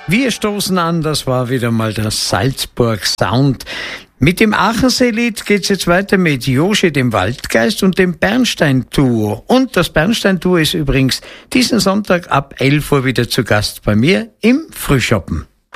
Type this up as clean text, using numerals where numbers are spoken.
Wir stoßen an, das war wieder mal der Salzburg Sound. Mit dem Achensee-Lied geht's jetzt weiter mit Joshi dem Waldgeist und dem Bernstein-Duo. Und das Bernstein-Duo ist übrigens diesen Sonntag ab 11 Uhr wieder zu Gast bei mir im Frühschoppen.